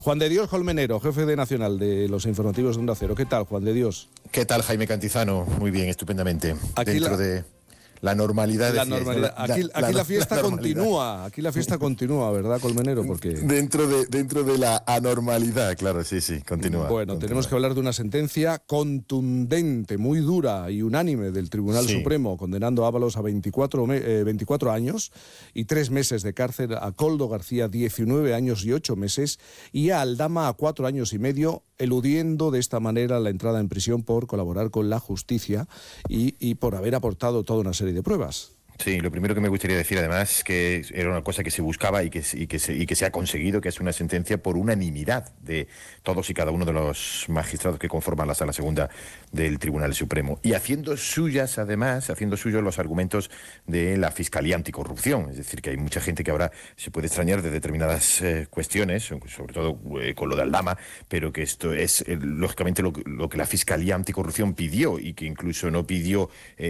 Juan de Dios Colmenero, jefe de Nacional de los informativos de Onda Cero. ¿Qué tal, Juan de Dios? ¿Qué tal, Jaime Cantizano? Muy bien, estupendamente. Aquí Dentro de la normalidad. Aquí la fiesta continúa. Aquí la fiesta continúa, ¿verdad, Colmenero? Porque dentro de la anormalidad, claro, sí, continúa. Bueno, tenemos que hablar de una sentencia contundente, muy dura y unánime del Tribunal Supremo, condenando a Ábalos a 24 años y 3 meses de cárcel, a Koldo García 19 años y 8 meses y a Aldama a 4 años y medio, eludiendo de esta manera la entrada en prisión por colaborar con la justicia y por haber aportado toda una serie de pruebas. Sí, lo primero que me gustaría decir, además, es que era una cosa que se buscaba y que se ha conseguido, que es una sentencia por unanimidad de todos y cada uno de los magistrados que conforman la Sala Segunda del Tribunal Supremo. Y haciendo suyos los argumentos de la Fiscalía Anticorrupción. Es decir, que hay mucha gente que ahora se puede extrañar de determinadas cuestiones, sobre todo con lo de Aldama, pero que esto es, lógicamente, lo que la Fiscalía Anticorrupción pidió y que incluso no pidió,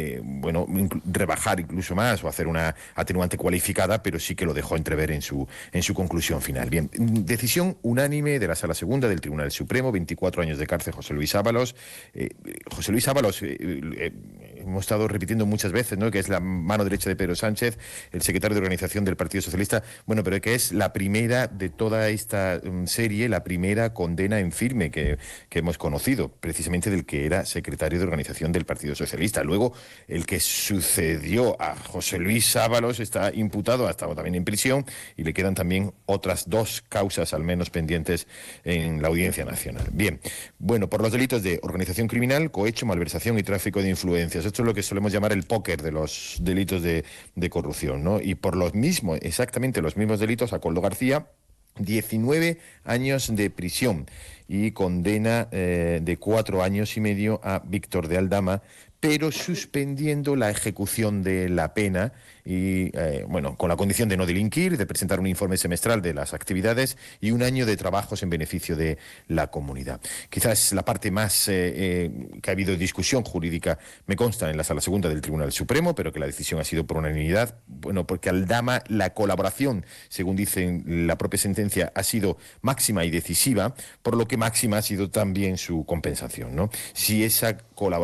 rebajar incluso más o hacer una atenuante cualificada, pero sí que lo dejó entrever en su conclusión final. Bien, decisión unánime de la Sala Segunda del Tribunal Supremo, 24 años de cárcel José Luis Ábalos. José Luis Ábalos, hemos estado repitiendo muchas veces, ¿no?, que es la mano derecha de Pedro Sánchez, el secretario de organización del Partido Socialista, bueno, pero que es la primera de toda esta serie, la primera condena en firme que hemos conocido, precisamente del que era secretario de organización del Partido Socialista. Luego, el que sucedió a José Luis Ábalos está imputado, ha estado también en prisión y le quedan también otras 2 causas al menos pendientes en la Audiencia Nacional. Bien, bueno, por los delitos de organización criminal, cohecho, malversación y tráfico de influencias. Esto es lo que solemos llamar el póker de los delitos de corrupción, ¿no? Y por exactamente los mismos delitos, a Koldo García, 19 años de prisión y condena de 4 años y medio a Víctor de Aldama, pero suspendiendo la ejecución de la pena y, con la condición de no delinquir, de presentar un informe semestral de las actividades y 1 año de trabajos en beneficio de la comunidad. Quizás la parte más que ha habido discusión jurídica, me consta, en la Sala Segunda del Tribunal Supremo, pero que la decisión ha sido por unanimidad, porque Aldama, la colaboración, según dice la propia sentencia, ha sido máxima y decisiva, por lo que máxima ha sido también su compensación, ¿no? Sin esa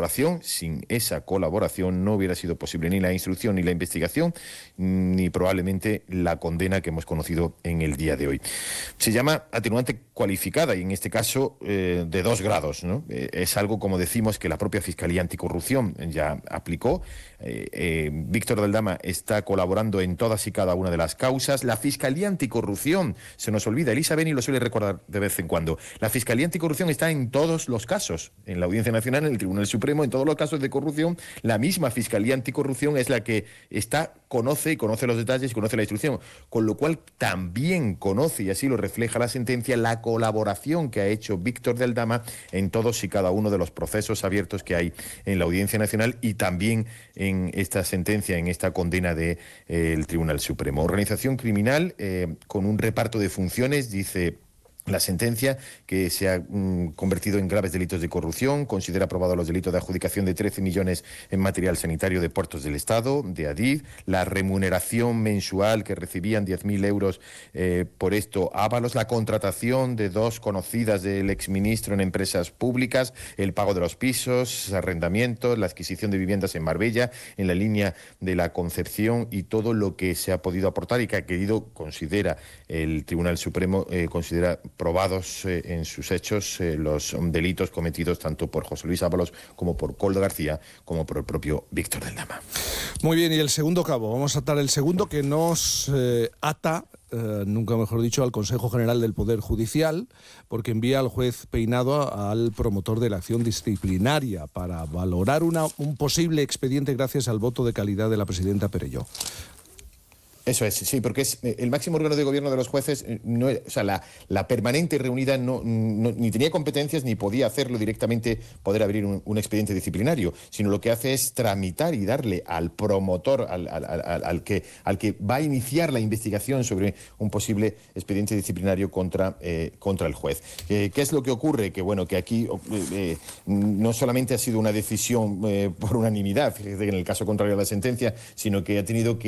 colaboración no hubiera sido posible ni la instrucción ni la investigación, ni probablemente la condena que hemos conocido en el día de hoy. Se llama atenuante cualificada y en este caso de 2 grados, ¿no? Es algo, como decimos, que la propia Fiscalía Anticorrupción ya aplicó. Víctor de Aldama está colaborando en todas y cada una de las causas. La Fiscalía Anticorrupción, se nos olvida, Elisa Beni lo suele recordar de vez en cuando, la Fiscalía Anticorrupción está en todos los casos, en la Audiencia Nacional, en el Tribunal Supremo, en todos los casos de corrupción. La misma Fiscalía Anticorrupción es la que conoce los detalles y conoce la instrucción, con lo cual también conoce, y así lo refleja la sentencia, la colaboración que ha hecho Víctor de Aldama en todos y cada uno de los procesos abiertos que hay en la Audiencia Nacional y también en esta sentencia, en esta condena del Tribunal Supremo. Organización criminal con un reparto de funciones, dice la sentencia, que se ha convertido en graves delitos de corrupción, considera aprobado los delitos de adjudicación de 13 millones en material sanitario de puertos del Estado, de Adif, la remuneración mensual que recibían 10.000 euros por esto Ábalos, la contratación de 2 conocidas del exministro en empresas públicas, el pago de los pisos, arrendamientos, la adquisición de viviendas en Marbella, en la línea de la Concepción y todo lo que se ha podido aportar y que considera el Tribunal Supremo, considera probados en sus hechos los delitos cometidos tanto por José Luis Ábalos como por Koldo García como por el propio Víctor de Aldama. Muy bien, y el segundo cabo, vamos a atar el segundo que nos ata, nunca mejor dicho, al Consejo General del Poder Judicial, porque envía al juez Peinado al promotor de la acción disciplinaria para valorar un posible expediente gracias al voto de calidad de la presidenta Perelló. Eso es, sí, porque es el máximo órgano de gobierno de los jueces, la permanente reunida ni tenía competencias ni podía hacerlo directamente, poder abrir un expediente disciplinario, sino lo que hace es tramitar y darle al promotor, al que va a iniciar la investigación sobre un posible expediente disciplinario contra el juez. ¿Qué es lo que ocurre? Que aquí no solamente ha sido una decisión por unanimidad, en el caso contrario a la sentencia, sino que ha tenido que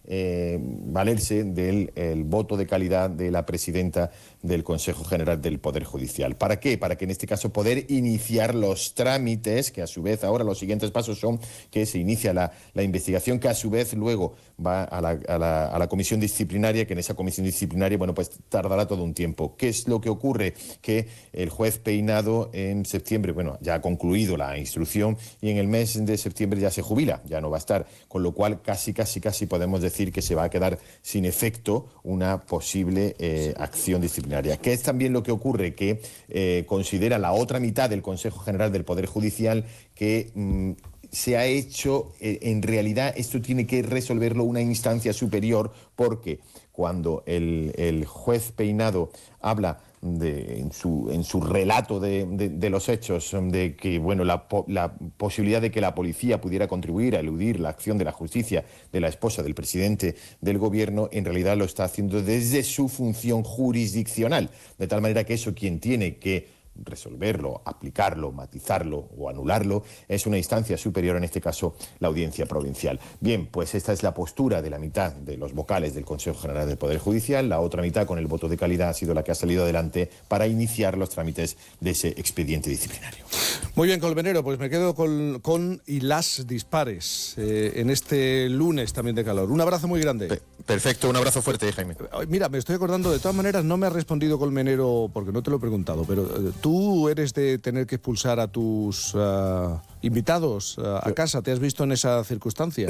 valerse del voto de calidad de la presidenta del Consejo General del Poder Judicial. ¿Para qué? Para que en este caso poder iniciar los trámites, que a su vez ahora los siguientes pasos son que se inicia la investigación, que a su vez luego va a la comisión disciplinaria, que en esa comisión disciplinaria, bueno, pues tardará todo un tiempo. ¿Qué es lo que ocurre? Que el juez Peinado en septiembre, bueno, ya ha concluido la instrucción y en el mes de septiembre ya se jubila, ya no va a estar, con lo cual casi podemos decir que se va a quedar sin efecto una posible acción disciplinaria. ¿Qué es también lo que ocurre? Que considera la otra mitad del Consejo General del Poder Judicial que se ha hecho, en realidad esto tiene que resolverlo una instancia superior, porque cuando el juez Peinado habla en su relato de los hechos, de que bueno, la posibilidad de que la policía pudiera contribuir a eludir la acción de la justicia de la esposa del presidente del gobierno, en realidad lo está haciendo desde su función jurisdiccional, de tal manera que eso quien tiene que resolverlo, aplicarlo, matizarlo o anularlo es una instancia superior, en este caso la Audiencia Provincial. Bien, pues esta es la postura de la mitad de los vocales del Consejo General del Poder Judicial. La otra mitad, con el voto de calidad, ha sido la que ha salido adelante para iniciar los trámites de ese expediente disciplinario. Muy bien, Colmenero, pues me quedo con y las dispares en este lunes también de calor. Un abrazo muy grande. Perfecto, un abrazo fuerte, Jaime. Mira, me estoy acordando, de todas maneras no me ha respondido Colmenero porque no te lo he preguntado, pero ¿tú eres de tener que expulsar a tus invitados a casa? ¿Te has visto en esa circunstancia?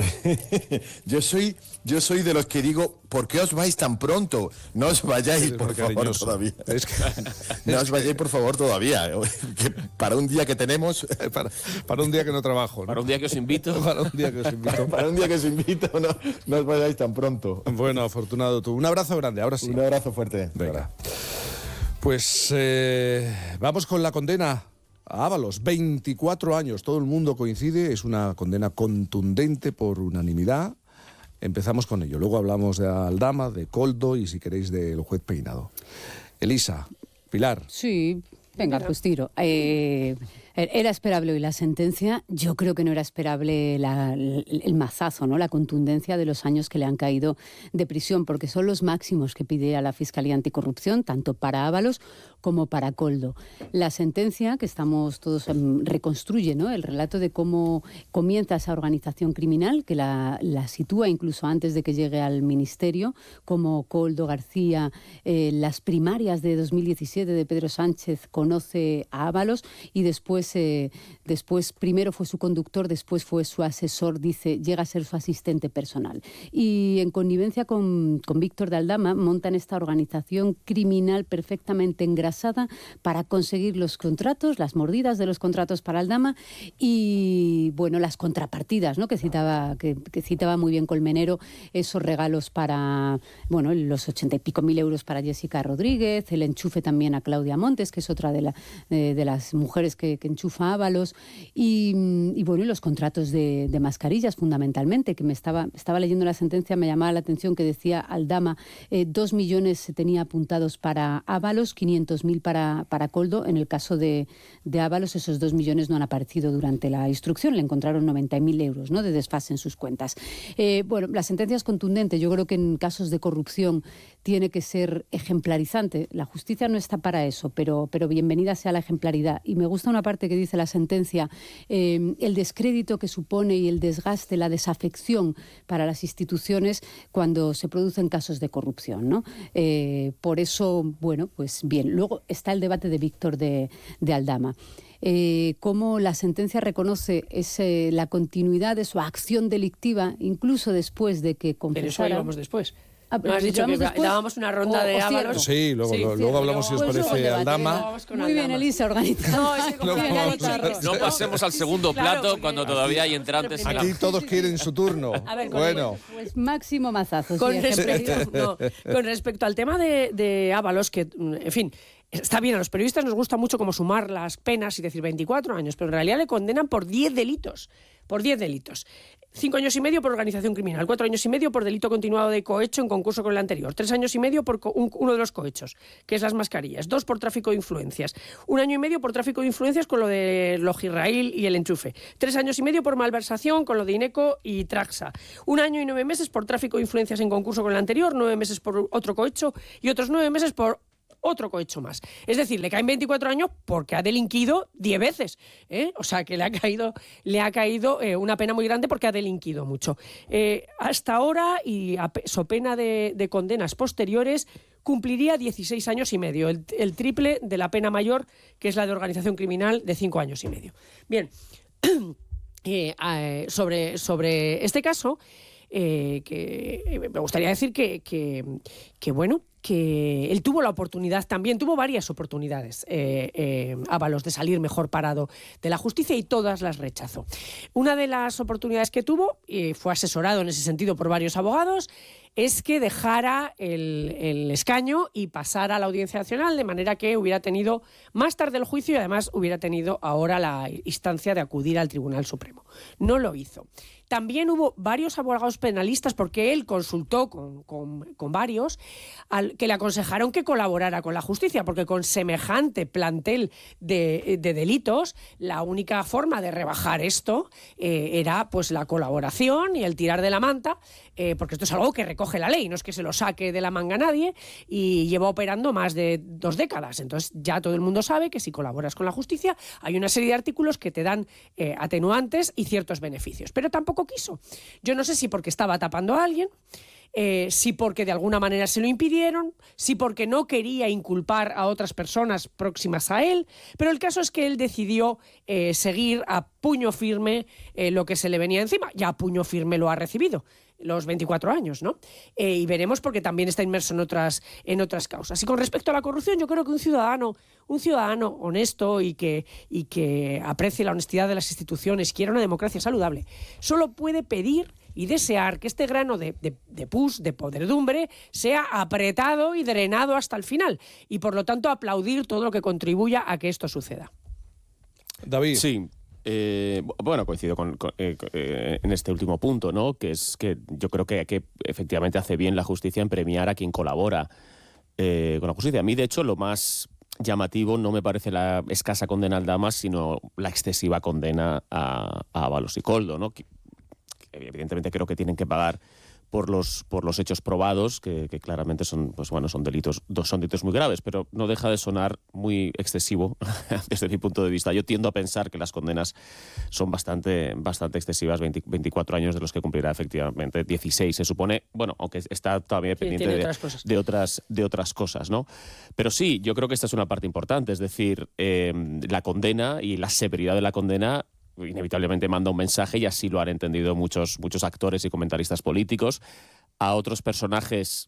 Yo soy de los que digo, ¿por qué os vais tan pronto? No os vayáis, por favor, todavía. No os vayáis, por favor, todavía. Que para un día que tenemos... Para un día que no trabajo, ¿no? Para un día que os invito. Para un día que os invito. Para un día que os invito, no os vayáis tan pronto. Bueno, afortunado tú. Un abrazo grande, ahora sí. Un abrazo fuerte. Venga. Pues vamos con la condena a Ábalos. 24 años, todo el mundo coincide, es una condena contundente por unanimidad. Empezamos con ello. Luego hablamos de Aldama, de Koldo y, si queréis, del juez Peinado. Elisa, Pilar. Sí, venga, pues tiro. Era esperable hoy la sentencia. Yo creo que no era esperable el mazazo, ¿no? La contundencia de los años que le han caído de prisión, porque son los máximos que pide a la Fiscalía Anticorrupción, tanto para Ábalos como para Koldo. La sentencia, que estamos todos reconstruye, ¿no?, el relato de cómo comienza esa organización criminal, que la sitúa incluso antes de que llegue al ministerio, como Koldo García, las primarias de 2017 de Pedro Sánchez, conoce a Ábalos y después primero fue su conductor, después fue su asesor, dice, llega a ser su asistente personal. Y en connivencia con Víctor de Aldama montan esta organización criminal perfectamente engrasada para conseguir los contratos, las mordidas de los contratos para Aldama y, bueno, las contrapartidas, ¿no?, que citaba muy bien Colmenero, esos regalos para, bueno, los 80 y pico mil euros para Jessica Rodríguez, el enchufe también a Claudia Montes, que es otra de las mujeres que enchufa a Ábalos, y bueno, y los contratos de mascarillas, fundamentalmente, que estaba leyendo la sentencia, me llamaba la atención que decía Aldama, 2 millones se tenía apuntados para Ábalos, 500.000 para Koldo. En el caso de Ábalos, esos 2 millones no han aparecido durante la instrucción, le encontraron 90.000 euros, ¿no?, de desfase en sus cuentas. Bueno, la sentencia es contundente. Yo creo que en casos de corrupción tiene que ser ejemplarizante. La justicia no está para eso, pero bienvenida sea la ejemplaridad. Y me gusta una parte que dice la sentencia, el descrédito que supone y el desgaste, la desafección para las instituciones cuando se producen casos de corrupción, ¿no? Por eso, bueno, pues bien. Luego está el debate de Víctor de Aldama. Cómo la sentencia reconoce la continuidad de su acción delictiva, incluso después de que confesara... Pero eso íbamos después. ¿No has dicho que dábamos una ronda de Ábalos? Sí, luego hablamos, si os parece, Aldama. Muy bien, Elisa, organizada. No pasemos al segundo plato cuando todavía hay entrantes. Aquí todos quieren su turno. A ver, bueno. Pues máximo mazazo. Con respecto al tema de Ábalos, que, en fin, Está bien, a los periodistas nos gusta mucho como sumar las penas y decir 24 años, pero en realidad le condenan por 10 delitos. Por 10 delitos. 5 años y medio por organización criminal, 4 años y medio por delito continuado de cohecho en concurso con el anterior, 3 años y medio por uno de los cohechos, que es las mascarillas, 2 por tráfico de influencias, 1 año y medio por tráfico de influencias con lo de Logirrail y el enchufe, 3 años y medio por malversación con lo de Ineco y Traxa, 1 año y 9 meses por tráfico de influencias en concurso con el anterior, 9 meses por otro cohecho y otros 9 meses por otro cohecho más. Es decir, le caen 24 años porque ha delinquido 10 veces. O sea, que le ha caído una pena muy grande porque ha delinquido mucho. Hasta ahora, y so pena de condenas posteriores, cumpliría 16 años y medio, el triple de la pena mayor, que es la de organización criminal, de 5 años y medio. Bien, sobre este caso, que me gustaría decir que él tuvo la oportunidad, también tuvo varias oportunidades, Ábalos, de salir mejor parado de la justicia y todas las rechazó. Una de las oportunidades que tuvo, y fue asesorado en ese sentido por varios abogados, es que dejara el escaño y pasara a la Audiencia Nacional, de manera que hubiera tenido más tarde el juicio y además hubiera tenido ahora la instancia de acudir al Tribunal Supremo. No lo hizo. También hubo varios abogados penalistas, porque él consultó con varios, que le aconsejaron que colaborara con la justicia, porque con semejante plantel de delitos, la única forma de rebajar esto era pues la colaboración y el tirar de la manta, porque esto es algo que recoge la ley, no es que se lo saque de la manga a nadie, y lleva operando más de 2 décadas. Entonces ya todo el mundo sabe que si colaboras con la justicia hay una serie de artículos que te dan atenuantes y ciertos beneficios. Pero tampoco quiso. Yo no sé si porque estaba tapando a alguien, si porque de alguna manera se lo impidieron, si porque no quería inculpar a otras personas próximas a él, pero el caso es que él decidió seguir a puño firme lo que se le venía encima. Ya a puño firme lo ha recibido, los 24 años, ¿no? Y veremos, porque también está inmerso en otras causas. Y con respecto a la corrupción, yo creo que un ciudadano honesto y que aprecie la honestidad de las instituciones, quiera una democracia saludable, solo puede pedir y desear que este grano de pus, de podredumbre, sea apretado y drenado hasta el final, y por lo tanto aplaudir todo lo que contribuya a que esto suceda. David. Sí. Bueno, coincido en este último punto, ¿no? Que es que yo creo que efectivamente hace bien la justicia en premiar a quien colabora con la justicia. A mí, de hecho, lo más llamativo no me parece la escasa condena al Damas, sino la excesiva condena a Ábalos y Koldo, ¿no? Que evidentemente creo que tienen que pagar por los hechos probados, que claramente son delitos muy graves, pero no deja de sonar muy excesivo desde mi punto de vista. Yo tiendo a pensar que las condenas son bastante excesivas, 24 años de los que cumplirá efectivamente 16, se supone, bueno, aunque está todavía pendiente de otras cosas, ¿no? Pero sí, yo creo que esta es una parte importante, es decir, la condena y la severidad de la condena inevitablemente manda un mensaje, y así lo han entendido muchos actores y comentaristas políticos, a otros personajes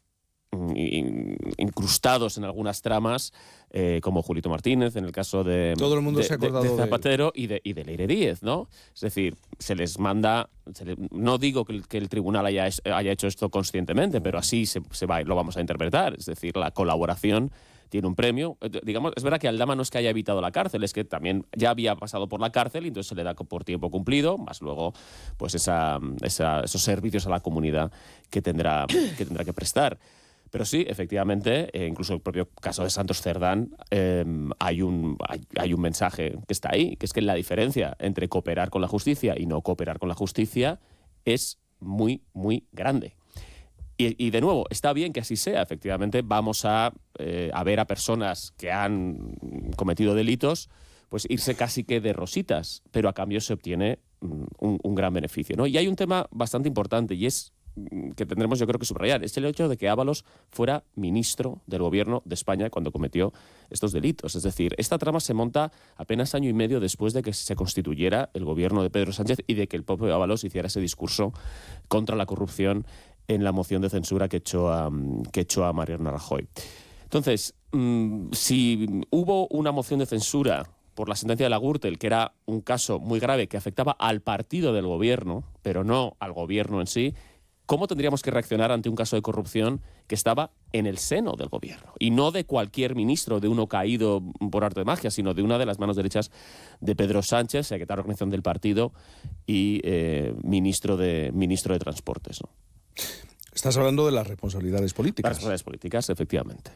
incrustados en algunas tramas, como Julito Martínez, en el caso de todo el mundo se ha acordado de Zapatero y de Leire Díez, ¿no? Es decir, se les manda, no digo que el tribunal haya hecho esto conscientemente, pero así lo vamos a interpretar, es decir, la colaboración tiene un premio. Digamos, es verdad que Aldama no es que haya evitado la cárcel, es que también ya había pasado por la cárcel y entonces se le da por tiempo cumplido, más luego pues esos servicios a la comunidad que tendrá que prestar. Pero sí, efectivamente, incluso el propio caso de Santos Cerdán, hay un mensaje que está ahí, que es que la diferencia entre cooperar con la justicia y no cooperar con la justicia es muy, muy grande. Y de nuevo, está bien que así sea. Efectivamente, vamos a ver a personas que han cometido delitos pues irse casi que de rositas, pero a cambio se obtiene un gran beneficio, ¿no? Y hay un tema bastante importante, y es que tendremos, yo creo, que subrayar, es el hecho de que Ábalos fuera ministro del gobierno de España cuando cometió estos delitos. Es decir, esta trama se monta apenas año y medio después de que se constituyera el gobierno de Pedro Sánchez y de que el propio Ábalos hiciera ese discurso contra la corrupción en la moción de censura que echó a Mariano Rajoy. Entonces, si hubo una moción de censura por la sentencia de la Gürtel, que era un caso muy grave que afectaba al partido del gobierno, pero no al gobierno en sí, cómo tendríamos que reaccionar ante un caso de corrupción que estaba en el seno del gobierno. Y no de cualquier ministro, de uno caído por arte de magia, sino de una de las manos derechas de Pedro Sánchez, secretario de organización del partido y ministro de Transportes, ¿no? Estás hablando de las responsabilidades políticas. Las responsabilidades políticas, efectivamente.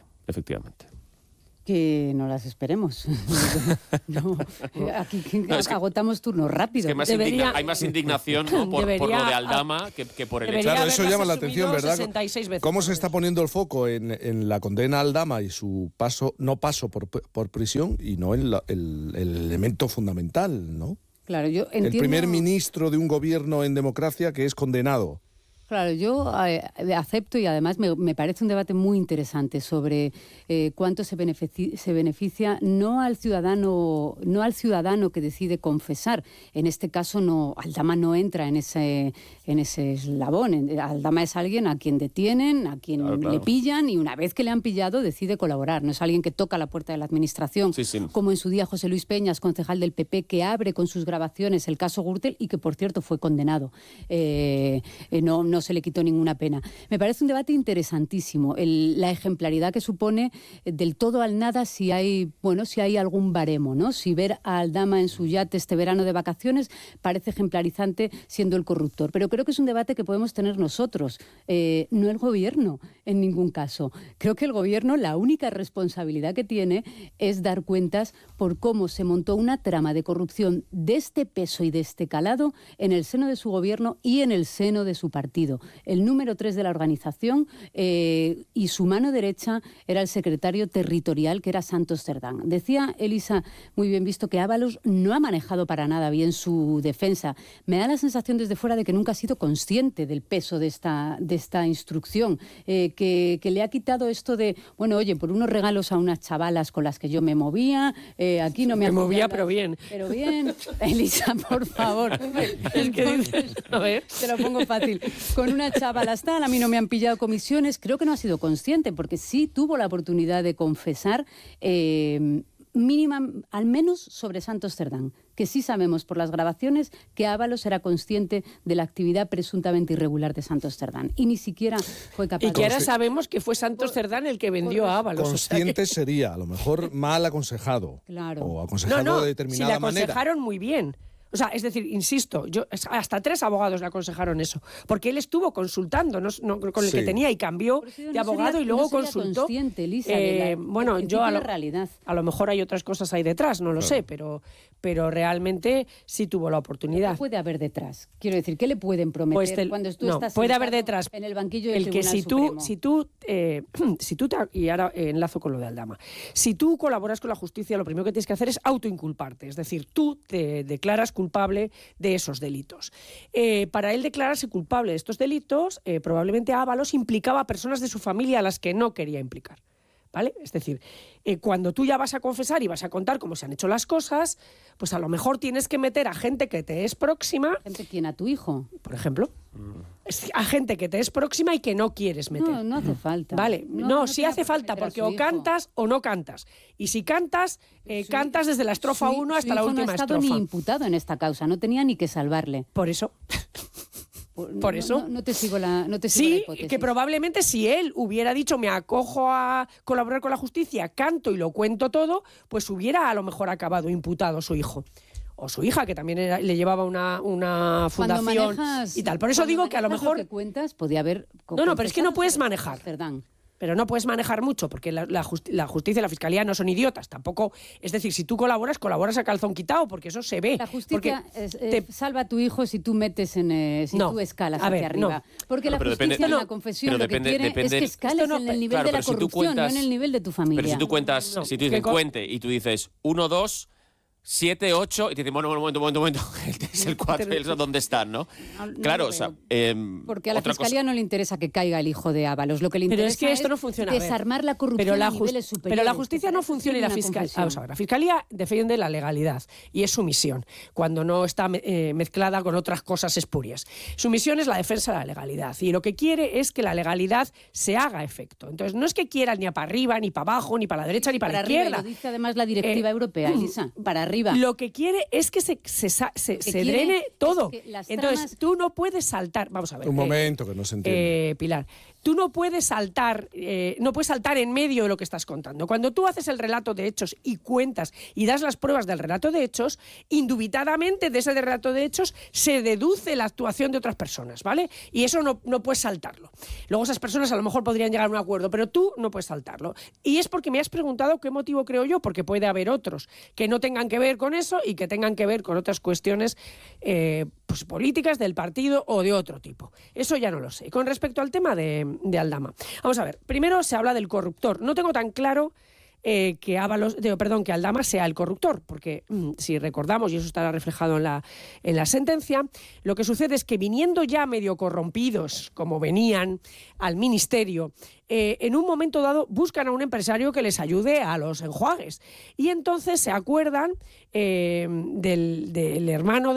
Que no las esperemos. No, aquí agotamos turnos rápido. Es que hay más indignación, ¿no? por lo de Aldama que por el hecho. Claro, eso llama la atención, ¿verdad? 66 veces. ¿Cómo se está poniendo el foco en la condena a Aldama y su paso por prisión y no en el elemento fundamental, ¿no? Claro, yo entiendo... El primer ministro de un gobierno en democracia que es condenado. Claro, yo acepto y además me parece un debate muy interesante sobre cuánto se beneficia no al ciudadano que decide confesar. En este caso Aldama no entra en ese eslabón. Aldama es alguien a quien detienen, a quien le pillan y una vez que le han pillado decide colaborar. No es alguien que toca la puerta de la administración, como en su día José Luis Peñas, concejal del PP, que abre con sus grabaciones el caso Gürtel y que por cierto fue condenado. No se le quitó ninguna pena. Me parece un debate interesantísimo. La ejemplaridad que supone del todo al nada si hay algún baremo, ¿no? Si ver a Aldama en su yate este verano de vacaciones parece ejemplarizante siendo el corruptor. Pero creo que es un debate que podemos tener nosotros, no el gobierno en ningún caso. Creo que el gobierno la única responsabilidad que tiene es dar cuentas por cómo se montó una trama de corrupción de este peso y de este calado en el seno de su gobierno y en el seno de su partido. El número 3 de la organización y su mano derecha era el secretario territorial, que era Santos Cerdán. Decía Elisa, muy bien visto, que Ábalos no ha manejado para nada bien su defensa. Me da la sensación desde fuera de que nunca ha sido consciente del peso de esta instrucción, que le ha quitado esto de, bueno, oye, por unos regalos a unas chavalas con las que yo me movía, aquí no me movía, pero bien. Pero bien. Elisa, por favor. Es que dices, a ver. Te lo pongo fácil. Con una chavala tal, a mí no me han pillado comisiones. Creo que no ha sido consciente, porque sí tuvo la oportunidad de confesar mínima, al menos sobre Santos Cerdán, que sí sabemos por las grabaciones que Ábalos era consciente de la actividad presuntamente irregular de Santos Cerdán y ni siquiera fue capaz de... Y que ahora sabemos que fue Santos Cerdán el que vendió a Ábalos. Consciente sería, a lo mejor mal aconsejado. Claro. O aconsejado de determinada manera. Si le aconsejaron muy bien. O sea, es decir, insisto, hasta 3 abogados le aconsejaron eso, porque él estuvo consultando con el que tenía y cambió de abogado y luego consultó. Lisa, bueno, yo a lo mejor hay otras cosas ahí detrás, no lo sé, pero realmente sí tuvo la oportunidad. ¿Qué puede haber detrás? Quiero decir, ¿qué le pueden prometer cuando tú estás puede haber detrás en el banquillo del Tribunal Supremo? Si tú y ahora enlazo con lo de Aldama, si tú colaboras con la justicia, lo primero que tienes que hacer es autoinculparte, es decir, tú te declaras culpable de esos delitos. Para él declararse culpable de estos delitos, probablemente Ábalos implicaba a personas de su familia a las que no quería implicar. ¿Vale? Es decir, cuando tú ya vas a confesar y vas a contar cómo se han hecho las cosas, pues a lo mejor tienes que meter a gente que te es próxima. ¿Gente quién? ¿A tu hijo? Por ejemplo. A gente que te es próxima y que no quieres meter. No hace falta. Vale, no sí hace falta, porque o cantas o no cantas. Y si cantas, cantas desde la estrofa 1 hasta la última estrofa. No ha estado ni imputado en esta causa, no tenía ni que salvarle. Por eso... Por eso. No te sigo la sí, hipótesis. que probablemente si él hubiera dicho me acojo a colaborar con la justicia, canto y lo cuento todo, pues hubiera a lo mejor acabado imputado su hijo. O su hija, que también le llevaba una fundación y tal. Por eso digo que a lo mejor... Lo que cuentas, podía haber... No, pero es que no puedes manejar. Cerdán. Pero no puedes manejar mucho, porque la justicia y la fiscalía no son idiotas, tampoco. Es decir, si tú colaboras a calzón quitado, porque eso se ve. La justicia salva a tu hijo si tú metes tú escalas hacia arriba. Porque la justicia en la confesión lo que quiere es que escales en el nivel de la corrupción, no en el nivel de tu familia. Pero si tú cuentas, si tú dices cuente y tú dices 1, 2... 7, 8, y te dicen, bueno, un momento, es el 4, ¿dónde están, no? Claro, o sea... porque a la Fiscalía no le interesa que caiga el hijo de Ábalos, lo que le interesa es que esto no funciona, desarmar la corrupción a niveles superiores. Pero la justicia no funciona y la Fiscalía... la Fiscalía defiende la legalidad, y es su misión, cuando no está mezclada con otras cosas espurias. Su misión es la defensa de la legalidad, y lo que quiere es que la legalidad se haga efecto. Entonces, no es que quiera ni para arriba, ni para abajo, ni para la derecha, ni para la izquierda. Lo dice además la directiva europea, Elisa, para arriba. Lo que quiere es que se drene todo. Entonces, tú no puedes saltar. Vamos a ver. Un momento, que no se entiende. Pilar, tú no puedes saltar en medio de lo que estás contando. Cuando tú haces el relato de hechos y cuentas y das las pruebas del relato de hechos, indubitadamente de ese relato de hechos se deduce la actuación de otras personas, ¿vale? Y eso no puedes saltarlo. Luego esas personas a lo mejor podrían llegar a un acuerdo, pero tú no puedes saltarlo. Y es porque me has preguntado qué motivo creo yo, porque puede haber otros que no tengan que ver con eso y que tengan que ver con otras cuestiones pues políticas del partido o de otro tipo. Eso ya no lo sé. Con respecto al tema de Aldama, vamos a ver. Primero se habla del corruptor. No tengo tan claro que Aldama sea el corruptor, porque si recordamos, y eso estará reflejado en la sentencia, lo que sucede es que viniendo ya medio corrompidos, como venían al ministerio, en un momento dado buscan a un empresario que les ayude a los enjuagues. Y entonces se acuerdan del hermano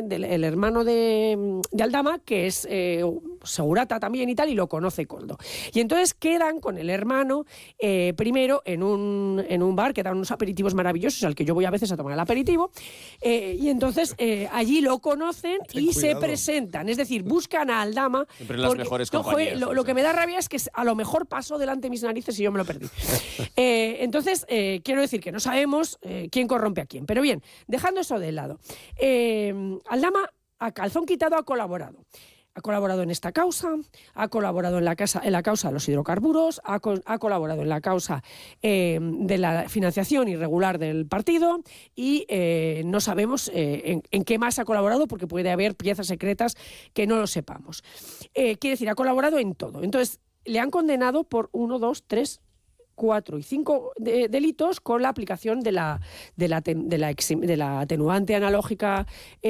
de Aldama, que es segurata también y tal, y lo conoce Koldo. Y entonces quedan con el hermano primero en un bar que dan unos aperitivos maravillosos, al que yo voy a veces a tomar el aperitivo, y entonces allí lo conocen y se presentan. Es decir, buscan a Aldama. Siempre en las mejores compañías. Lo que me da rabia es que a lo mejor pasó delante de mis narices y yo me lo perdí. Entonces, quiero decir que no sabemos quién corrompe a quién. Pero bien, dejando eso de lado, Aldama, a calzón quitado, ha colaborado. Ha colaborado en esta causa, ha colaborado en la causa de los hidrocarburos, ha colaborado en la causa de la financiación irregular del partido y no sabemos en qué más ha colaborado, porque puede haber piezas secretas que no lo sepamos. Quiere decir, ha colaborado en todo. Entonces, le han condenado por 1, 2, 3, 4 y 5 delitos con la aplicación de la atenuante analógica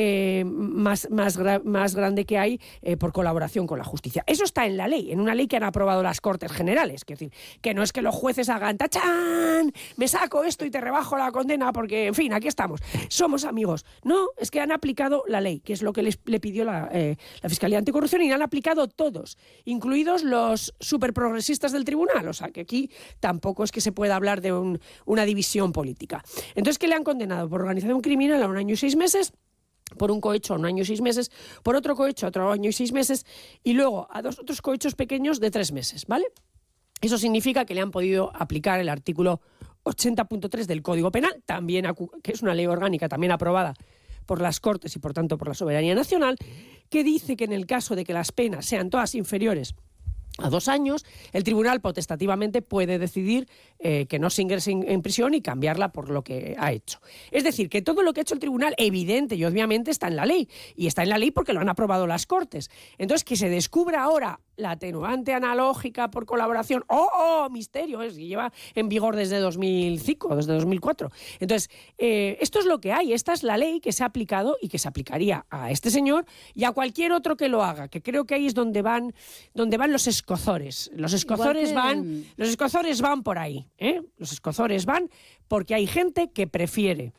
más grande que hay por colaboración con la justicia. Eso está en la ley, en una ley que han aprobado las Cortes Generales. Es decir, que no es que los jueces hagan ¡tachán! Me saco esto y te rebajo la condena porque, en fin, aquí estamos. Somos amigos. No, es que han aplicado la ley, que es lo que le pidió la Fiscalía Anticorrupción, y la han aplicado todos, incluidos los superprogresistas del tribunal. O sea, que aquí tampoco es que se pueda hablar de una división política. Entonces, ¿qué le han condenado? Por organización criminal a 1 año y 6 meses, por un cohecho a 1 año y 6 meses, por otro cohecho a otro año y 6 meses, y luego a 2 otros cohechos pequeños de 3 meses, ¿vale? Eso significa que le han podido aplicar el artículo 80.3 del Código Penal, también, que es una ley orgánica también aprobada por las Cortes y, por tanto, por la soberanía nacional, que dice que en el caso de que las penas sean todas inferiores a 2 años, el tribunal potestativamente puede decidir que no se ingrese en prisión y cambiarla por lo que ha hecho. Es decir, que todo lo que ha hecho el tribunal, evidente y obviamente, está en la ley. Y está en la ley porque lo han aprobado las Cortes. Entonces, que se descubra ahora la atenuante analógica por colaboración, ¡oh, misterio! Es que lleva en vigor desde 2005, desde 2004. Entonces, esto es lo que hay. Esta es la ley que se ha aplicado y que se aplicaría a este señor y a cualquier otro que lo haga, que creo que ahí es donde van los escozores. Los escozores van por ahí, ¿eh? Los escozores van porque hay gente que prefiere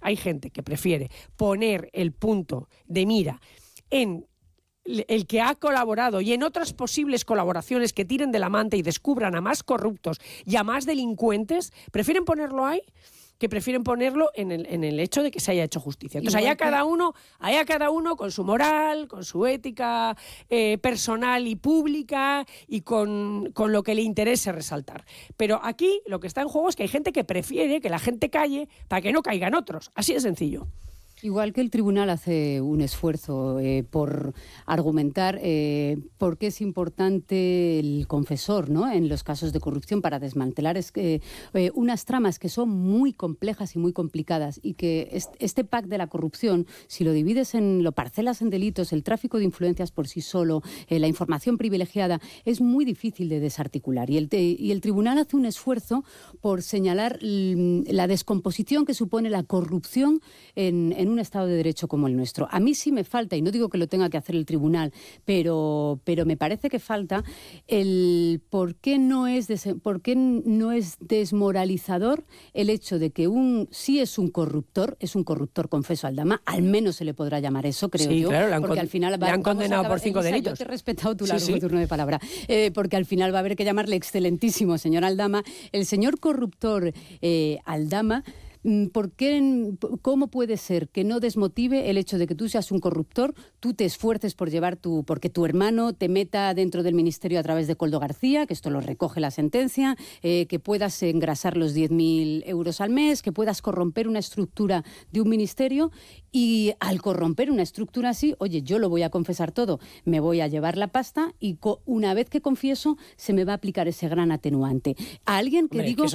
poner el punto de mira en el que ha colaborado y en otras posibles colaboraciones que tiren de la manta y descubran a más corruptos y a más delincuentes, prefieren ponerlo ahí que prefieren ponerlo en el hecho de que se haya hecho justicia. Entonces, allá cada uno con su moral, con su ética personal y pública y con lo que le interese resaltar. Pero aquí lo que está en juego es que hay gente que prefiere que la gente calle para que no caigan otros. Así de sencillo. Igual que el tribunal hace un esfuerzo por argumentar por qué es importante el confesor, ¿no?, en los casos de corrupción para desmantelar unas tramas que son muy complejas y muy complicadas, y que este pack de la corrupción, si lo divides lo parcelas en delitos, el tráfico de influencias por sí solo, la información privilegiada, es muy difícil de desarticular. Y el tribunal hace un esfuerzo por señalar la descomposición que supone la corrupción en un Estado de Derecho como el nuestro. A mí sí me falta, y no digo que lo tenga que hacer el tribunal, pero me parece que falta el por qué no es desmoralizador el hecho de que sí es un corruptor confeso, Aldama, al menos se le podrá llamar eso, creo yo. Claro, porque al final le han condenado por 5 delitos. Yo te he respetado tu largo turno de palabra, porque al final va a haber que llamarle excelentísimo señor Aldama. El señor corruptor Aldama ¿Cómo puede ser que no desmotive el hecho de que tú seas un corruptor, tú te esfuerces por porque tu hermano te meta dentro del ministerio a través de Koldo García, que esto lo recoge la sentencia, que puedas engrasar los 10.000 euros al mes, que puedas corromper una estructura de un ministerio, y al corromper una estructura así, oye, yo lo voy a confesar todo, me voy a llevar la pasta y una vez que confieso se me va a aplicar ese gran atenuante. A alguien que digo,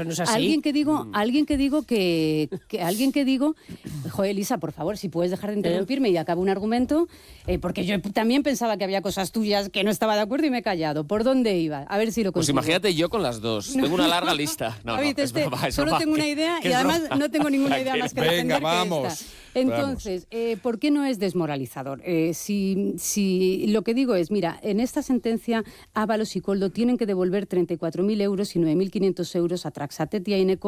joder, Elisa, por favor, si puedes dejar de interrumpirme y acabo un argumento, porque yo también pensaba que había cosas tuyas que no estaba de acuerdo y me he callado. ¿Por dónde iba? A ver si lo consigo. Pues imagínate yo con las dos. Tengo una larga lista. No, solo tengo una idea y además no tengo ninguna idea más que defender. Venga, vamos. Esta. Entonces, ¿por qué no es desmoralizador? Si lo que digo es, mira, en esta sentencia Ábalos y Koldo tienen que devolver 34.000 euros y 9.500 euros a Traxatet y a Ineco